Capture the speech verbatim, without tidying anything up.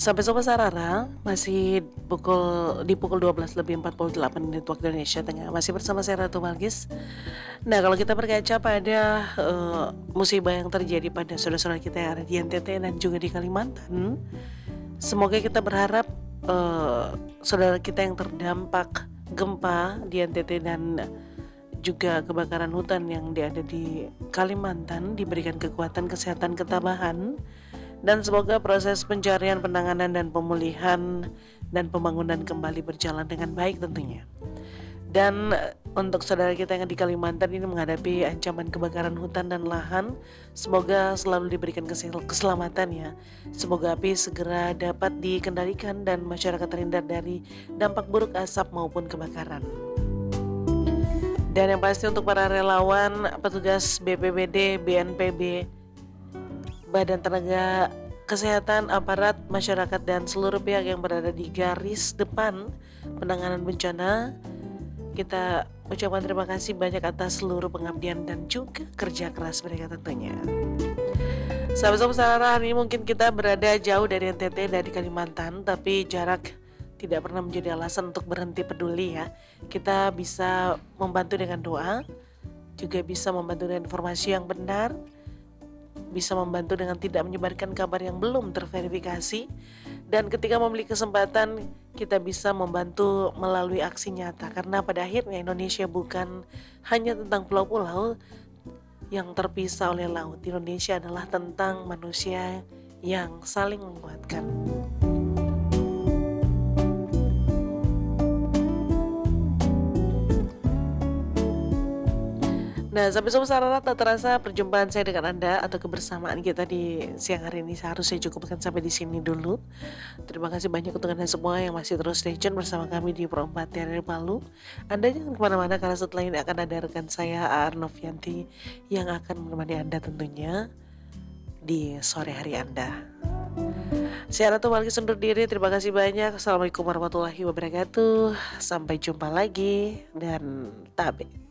Sampai Sobat Sarara, masih pukul di pukul dua belas lebih empat puluh delapan menit waktu Indonesia Tengah. Masih bersama saya Ratu Malkis. Nah, kalau kita berkaca pada eh, musibah yang terjadi pada saudara-saudara kita yang ada di N T T dan juga di Kalimantan, semoga kita berharap eh, saudara kita yang terdampak gempa di N T T dan juga kebakaran hutan yang ada di Kalimantan diberikan kekuatan, kesehatan, ketabahan, dan semoga proses pencarian, penanganan, dan pemulihan dan pembangunan kembali berjalan dengan baik tentunya. Dan eh, untuk saudara kita yang di Kalimantan ini menghadapi ancaman kebakaran hutan dan lahan, semoga selalu diberikan kesel- keselamatan ya. Semoga api segera dapat dikendalikan dan masyarakat terhindar dari dampak buruk asap maupun kebakaran. Dan yang pasti untuk para relawan, petugas B P B D, B N P B, Badan Tenaga Kesehatan, aparat, masyarakat, dan seluruh pihak yang berada di garis depan penanganan bencana, kita ucapkan terima kasih banyak atas seluruh pengabdian dan juga kerja keras mereka tentunya. Sahabat-sahabat Sarara, hari ini mungkin kita berada jauh dari N T T, dari Kalimantan, tapi jarak tidak pernah menjadi alasan untuk berhenti peduli ya. Kita bisa membantu dengan doa, juga bisa membantu dengan informasi yang benar, bisa membantu dengan tidak menyebarkan kabar yang belum terverifikasi, dan ketika memiliki kesempatan kita bisa membantu melalui aksi nyata, karena pada akhirnya Indonesia bukan hanya tentang pulau-pulau yang terpisah oleh laut. Indonesia adalah tentang manusia yang saling menguatkan. Nah, sampai sobat Sarara, tak terasa perjumpaan saya dengan Anda atau kebersamaan kita di siang hari ini seharusnya cukupkan sampai di sini dulu. Terima kasih banyak untuk Anda semua yang masih terus stay tune bersama kami di Pro empat dari Palu. Anda jangan kemana-mana karena setelah ini akan ada rekan saya A R Novianti yang akan menemani Anda tentunya di sore hari Anda. Saya Ratu Malkis undur diri, terima kasih banyak. Assalamualaikum warahmatullahi wabarakatuh. Sampai jumpa lagi dan tabe.